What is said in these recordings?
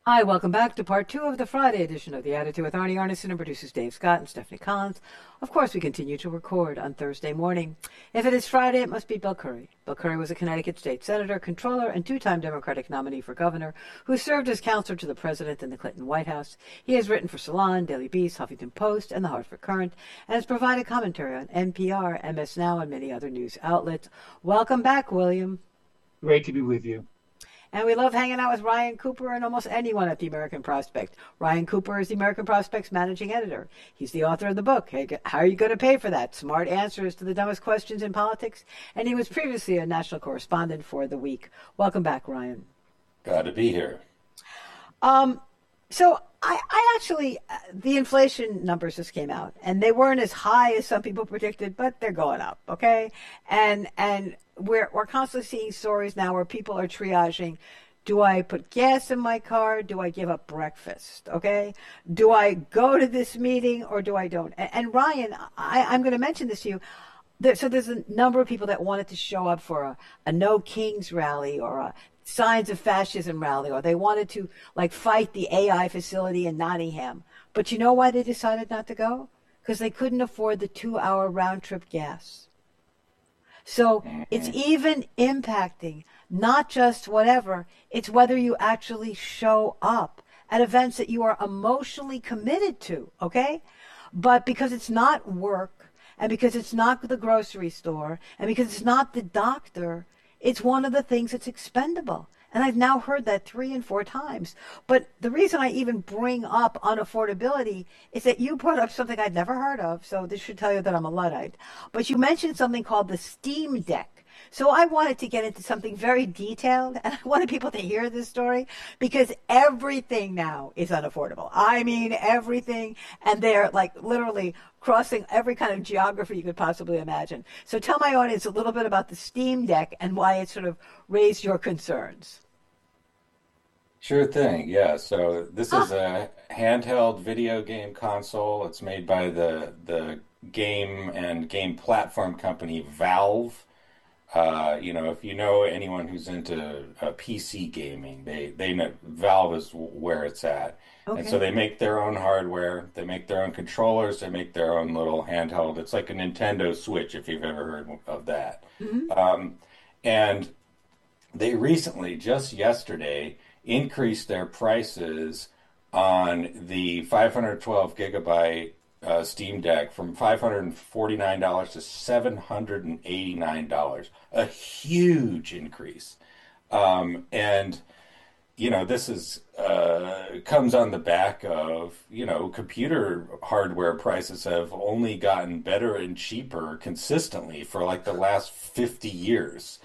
Hi, welcome back to part two of the Friday edition of The Attitude with Arnie Arnesen and producers Dave Scott and Stephanie Collins. Of course, we continue to record on Thursday morning. If it is Friday, it must be Bill Curry. Bill Curry was a Connecticut state senator, controller, and two-time Democratic nominee for governor who served as counselor to the president in the Clinton White House. He has written for Salon, Daily Beast, Huffington Post, and the Hartford Courant, and has provided commentary on NPR, MS Now, and many other news outlets. Welcome back, William. Great to be with you. And we love hanging out with Ryan Cooper and almost anyone at the American Prospect. Ryan Cooper is the American Prospect's managing editor. He's the author of the book, Hey, How Are You Going to Pay for That? Smart Answers to the Dumbest Questions in Politics. And he was previously a national correspondent for The Week. Welcome back, Ryan. Glad to be here. So I actually, the inflation numbers just came out, and they weren't as high as some people predicted, but they're going up, okay? And we're constantly seeing stories now where people are triaging. Do I put gas in my car? Do I give up breakfast? Okay. Do I go to this meeting or do I don't? And Ryan, I'm going to mention this to you. So there's a number of people that wanted to show up for a No Kings rally or a Signs of Fascism rally, or they wanted to like fight the AI facility in Nottingham. But you know why they decided not to go? Because they couldn't afford the 2-hour round trip gas. So it's even impacting not just whatever, it's whether you actually show up at events that you are emotionally committed to, okay? But because it's not work, and because it's not the grocery store, and because it's not the doctor, it's one of the things that's expendable. And I've now heard that 3 and 4 times. But the reason I even bring up unaffordability is that you brought up something I'd never heard of. So this should tell you that I'm a Luddite. But you mentioned something called the Steam Deck. So I wanted to get into something very detailed, and I wanted people to hear this story because everything now is unaffordable. I mean, everything. And they're like literally crossing every kind of geography you could possibly imagine. So tell my audience a little bit about the Steam Deck and why it sort of raised your concerns. Sure thing. Yeah. So this is a handheld video game console. It's made by the game and game platform company Valve. If you know anyone who's into PC gaming, they know Valve is where it's at. And so Okay. they make their own hardware, they make their own controllers, they make their own little handheld. It's like a Nintendo Switch, if you've ever heard of that. Hmm. Um, and they recently, just yesterday, increased their prices on the 512 gigabyte Steam Deck from $549 to $789, a huge increase. And this is comes on the back of, computer hardware prices have only gotten better and cheaper consistently for like the last 50 years.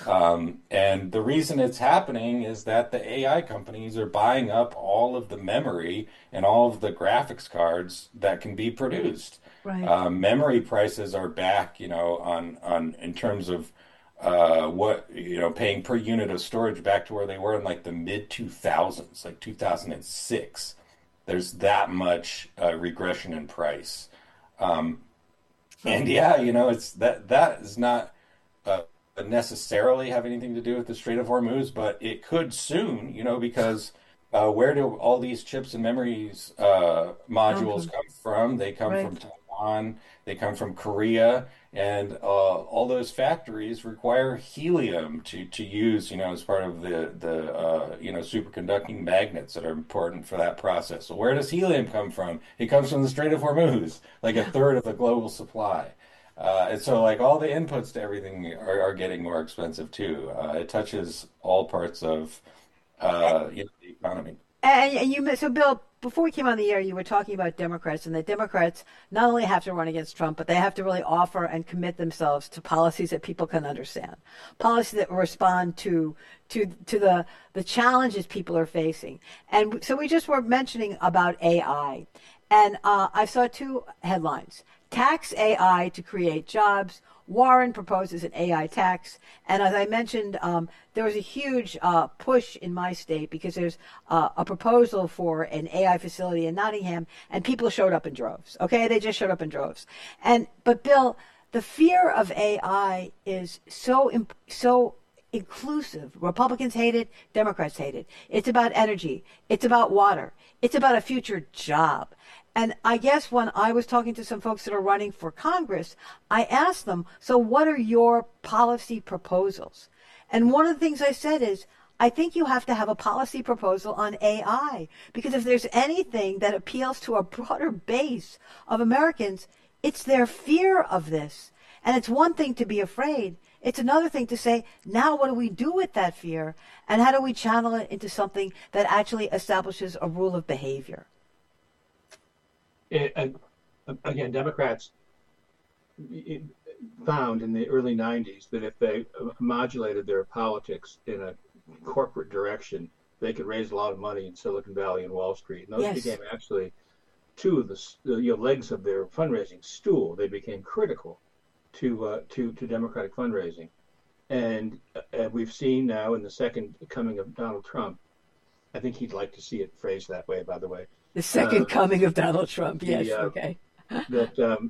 And the reason it's happening is that the AI companies are buying up all of the memory and all of the graphics cards that can be produced. Right. Memory prices are back, on in terms of what paying per unit of storage back to where they were in like the mid 2000s, like 2006. There's that much regression in price. Um, and yeah, it's that is not uh, necessarily have anything to do with the Strait of Hormuz, but it could soon, because where do all these chips and memories modules Okay. come from? They come Right. from Taiwan, they come from Korea, and all those factories require helium to use, as part of the superconducting magnets that are important for that process. So where does helium come from? It comes from the Strait of Hormuz, like a Yeah. third of the global supply. And so, like, all the inputs to everything are getting more expensive too. It touches all parts of the economy. And so, Bill, before we came on the air, you were talking about Democrats, and the Democrats not only have to run against Trump, but they have to really offer and commit themselves to policies that people can understand, policies that respond to the challenges people are facing. And so we just were mentioning about AI, and I saw two headlines: tax AI to create jobs. Warren proposes an AI tax. And as I mentioned, there was a huge push in my state because there's a proposal for an AI facility in Nottingham, and people showed up in droves. Okay, they just showed up in droves. But Bill, the fear of AI is so inclusive. Republicans hate it. Democrats hate it. It's about energy. It's about water. It's about a future job. And I guess when I was talking to some folks that are running for Congress, I asked them, so what are your policy proposals? And one of the things I said is, I think you have to have a policy proposal on AI, because if there's anything that appeals to a broader base of Americans, it's their fear of this. And it's one thing to be afraid. It's another thing to say, now what do we do with that fear? And how do we channel it into something that actually establishes a rule of behavior? Again, Democrats found in the early 90s that if they modulated their politics in a corporate direction, they could raise a lot of money in Silicon Valley and Wall Street. And those became actually two of the legs of their fundraising stool. They became critical to Democratic fundraising. And we've seen now in the second coming of Donald Trump, I think he'd like to see it phrased that way, by the way. The second coming of Donald Trump, yes, okay. That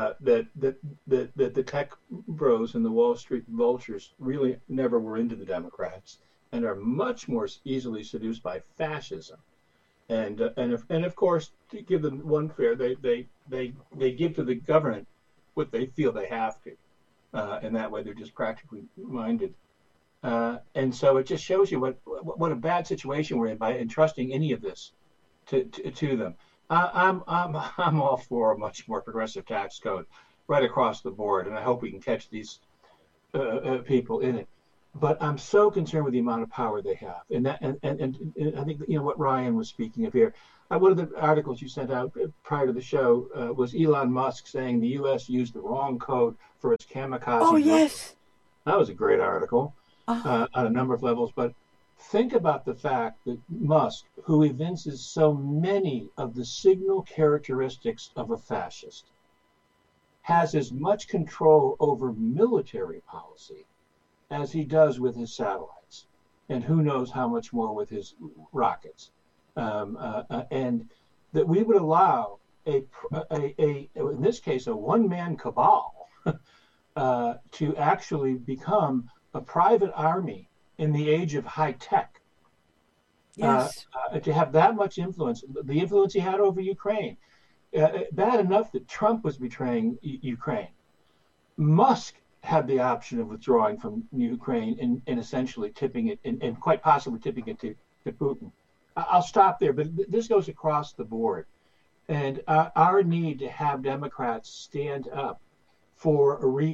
the tech bros and the Wall Street vultures really never were into the Democrats and are much more easily seduced by fascism. And of course, to give them one fair, they give to the government what they feel they have to, and that way they're just practically minded. And so it just shows you what a bad situation we're in by entrusting any of this to them. I'm all for a much more progressive tax code right across the board, and I hope we can catch these people in it. But I'm so concerned with the amount of power they have, and I think what Ryan was speaking of here. One of the articles you sent out prior to the show was Elon Musk saying the U.S. used the wrong code for its kamikaze. Oh yes, that was a great article on a number of levels, but. Think about the fact that Musk, who evinces so many of the signal characteristics of a fascist, has as much control over military policy as he does with his satellites, and who knows how much more with his rockets. And that we would allow in this case, a one-man cabal to actually become a private army in the age of high tech, yes. To have that much influence, the influence he had over Ukraine, bad enough that Trump was betraying Ukraine. Musk had the option of withdrawing from Ukraine and essentially tipping it, and quite possibly tipping it to Putin. I'll stop there, but this goes across the board. And our need to have Democrats stand up for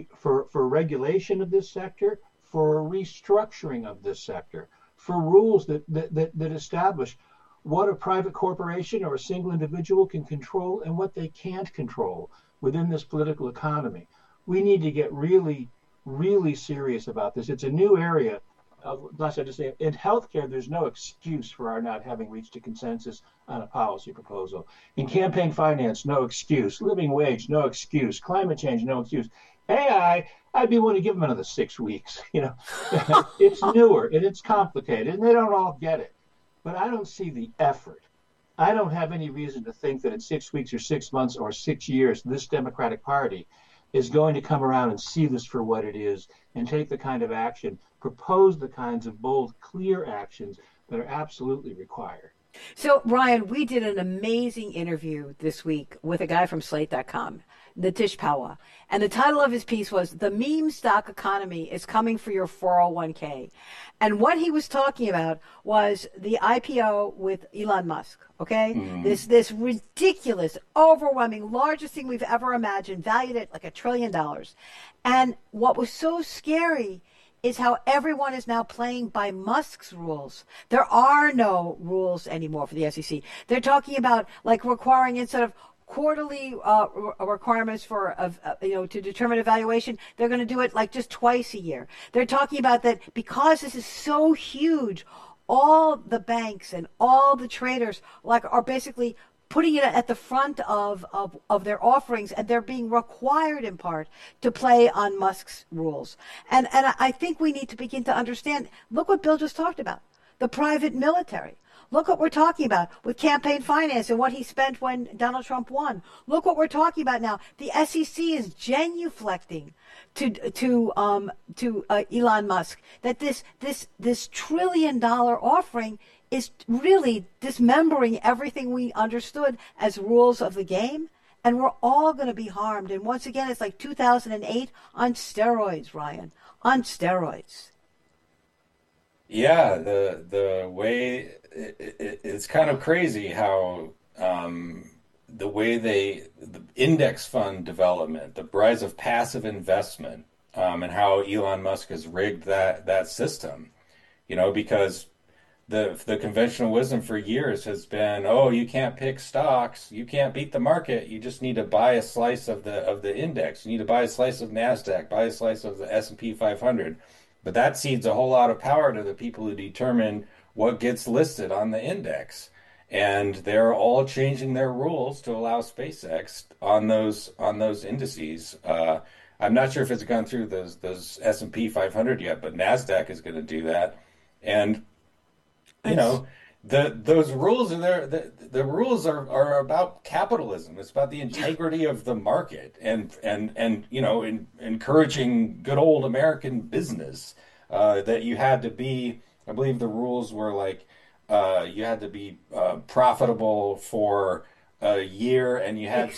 regulation of this sector, for a restructuring of this sector, for rules that establish what a private corporation or a single individual can control and what they can't control within this political economy. We need to get really, really serious about this. It's a new area. Last I just say, in healthcare, there's no excuse for our not having reached a consensus on a policy proposal. In campaign finance, no excuse. Living wage, no excuse. Climate change, no excuse. AI, I'd be willing to give them another 6 weeks. It's newer and it's complicated, and they don't all get it. But I don't see the effort. I don't have any reason to think that in 6 weeks or 6 months or 6 years, this Democratic Party is going to come around and see this for what it is and take the kind of action, propose the kinds of bold, clear actions that are absolutely required. So, Ryan, we did an amazing interview this week with a guy from Slate.com, Nitish Pahwa. And the title of his piece was "The Meme Stock Economy is Coming for Your 401k." And what he was talking about was the IPO with Elon Musk, okay? Mm-hmm. This ridiculous, overwhelming, largest thing we've ever imagined, valued at like $1 trillion. And what was so scary is how everyone is now playing by Musk's rules. There are no rules anymore for the SEC. They're talking about like requiring, instead of quarterly requirements for to determine evaluation, they're going to do it like just twice a year. They're talking about that because this is so huge, all the banks and all the traders are basically putting it at the front of their offerings, and they're being required in part to play on Musk's rules. And I think we need to begin to understand, look what Bill just talked about, the private military. Look what we're talking about with campaign finance and what he spent when Donald Trump won. Look what we're talking about now. The SEC is genuflecting to Elon Musk that this $1 trillion offering is really dismembering everything we understood as rules of the game. And we're all going to be harmed. And once again, it's like 2008 on steroids, Ryan, on steroids. Yeah, the way it's kind of crazy how the way the index fund development, the rise of passive investment, and how Elon Musk has rigged that system, because the conventional wisdom for years has been, oh, you can't pick stocks, you can't beat the market, you just need to buy a slice of the index, you need to buy a slice of NASDAQ, buy a slice of the S&P 500. But that cedes a whole lot of power to the people who determine what gets listed on the index. And they're all changing their rules to allow SpaceX on those indices. I'm not sure if it's gone through those S&P 500 yet, but NASDAQ is going to do that. And those rules are there. The rules are about capitalism. It's about the integrity of the market and encouraging good old American business. That you had to be. I believe the rules were like you had to be profitable for a year, and you had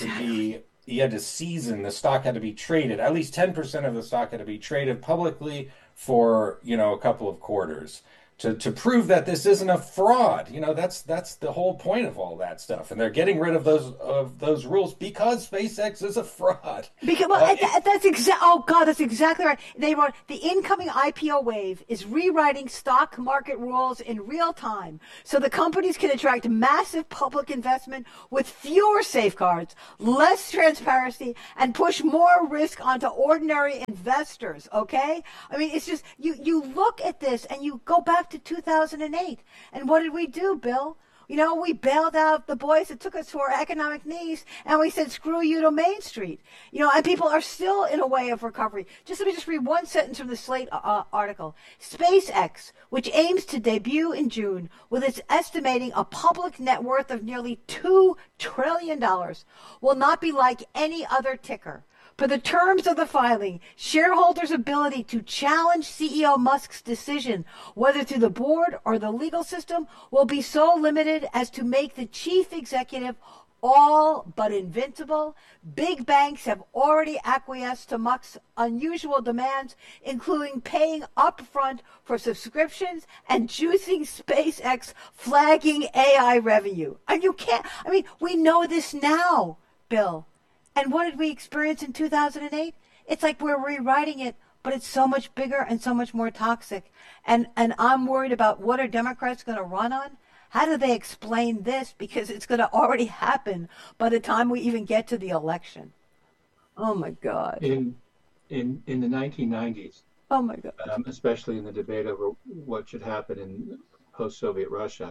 to season the stock had to be traded. At least 10% of the stock had to be traded publicly for a couple of quarters. To prove that this isn't a fraud, that's the whole point of all that stuff, and they're getting rid of those rules because SpaceX is a fraud. That's exactly right. They wrote the incoming IPO wave is rewriting stock market rules in real time, so the companies can attract massive public investment with fewer safeguards, less transparency, and push more risk onto ordinary investors. Okay, I mean it's just you look at this and you go back to 2008. And what did we do, Bill? We bailed out the boys that took us to our economic knees, and we said, screw you to Main Street. And people are still in a way of recovery. Let me read one sentence from the Slate article. SpaceX, which aims to debut in June with its estimating a public net worth of nearly $2 trillion, will not be like any other ticker. Per the terms of the filing, shareholders' ability to challenge CEO Musk's decision, whether through the board or the legal system, will be so limited as to make the chief executive all but invincible. Big banks have already acquiesced to Musk's unusual demands, including paying upfront for subscriptions and juicing SpaceX flagging AI revenue. And we know this now, Bill. And what did we experience in 2008? It's like we're rewriting it, but it's so much bigger and so much more toxic. And I'm worried about what are Democrats going to run on? How do they explain this? Because it's going to already happen by the time we even get to the election. Oh, my God. In the 1990s, oh, my God. Especially in the debate over what should happen in post-Soviet Russia,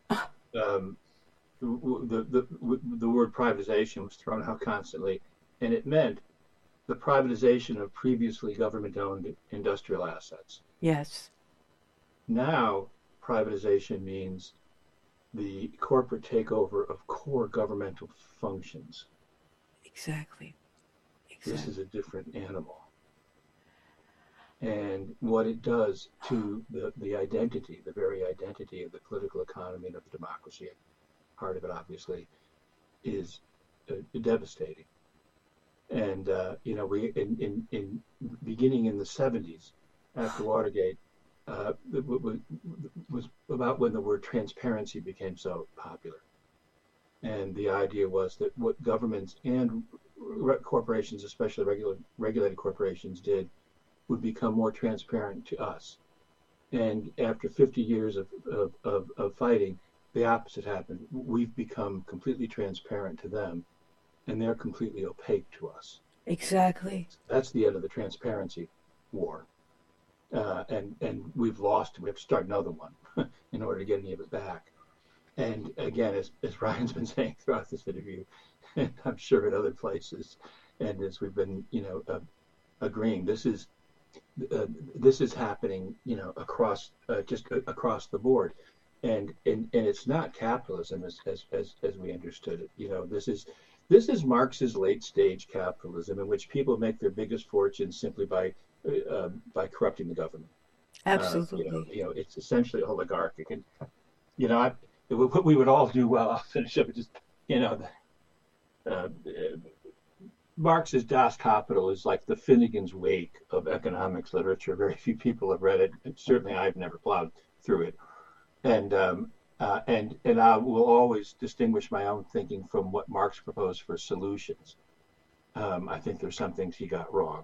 the word privatization was thrown out constantly, and it meant the privatization of previously government-owned industrial assets. Yes. Now, privatization means the corporate takeover of core governmental functions. Exactly. This is a different animal. And what it does to the identity, the very identity of the political economy and of the democracy, part of it obviously, is devastating. And we in beginning in the 70s, after Watergate, was about when the word transparency became so popular. And the idea was that what governments and corporations, especially regulated corporations, did would become more transparent to us. And after 50 years of fighting, the opposite happened. We've become completely transparent to them, and they're completely opaque to us. Exactly. That's the end of the transparency war. And we've lost. We have to start another one in order to get any of it back. And again, as Ryan's been saying throughout this interview, and I'm sure at other places, and as we've been, agreeing, this is happening, across just across the board. and it's not capitalism as we understood it. This is Marx's late stage capitalism, in which people make their biggest fortunes simply by corrupting the government. Absolutely. It's essentially oligarchic, and what we would all do well. I'll finish up with just uh, Marx's Das Kapital is like the Finnegan's Wake of economics literature. Very few people have read it, and certainly I've never plowed through it. And I will always distinguish my own thinking from what Marx proposed for solutions. I think there's some things he got wrong,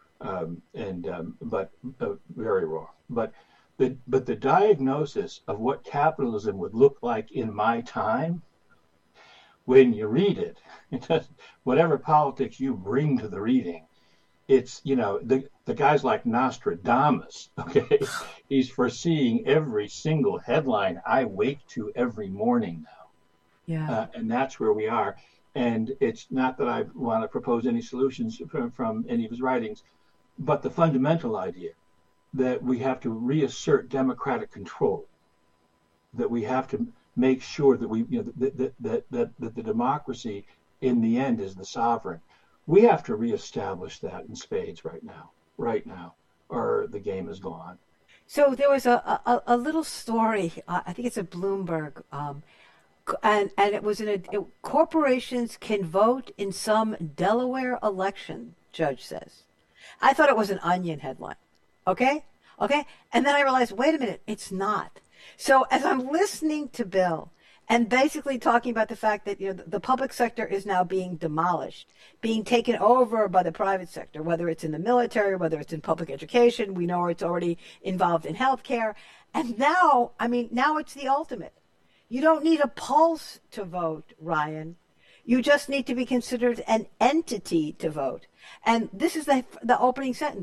but very wrong. But the diagnosis of what capitalism would look like in my time, when you read it, whatever politics you bring to the reading, it's the guys like Nostradamus. Okay, he's foreseeing every single headline I wake to every morning now. Yeah. And that's where we are. And it's not that I want to propose any solutions from any of his writings, but the fundamental idea that we have to reassert democratic control, that we have to make sure that that the democracy in the end is the sovereign. We have to reestablish that in spades right now, or the game is gone. So there was a little story. I think it's a Bloomberg, and it was corporations can vote in some Delaware election. Judge says. I thought it was an Onion headline. Okay, and then I realized, wait a minute, it's not. So as I'm listening to Bill and basically talking about the fact that the public sector is now being demolished, being taken over by the private sector, whether it's in the military, whether it's in public education, we know it's already involved in healthcare, and now it's the ultimate. You don't need a pulse to vote, Ryan. You just need to be considered an entity to vote. And this is the opening sentence.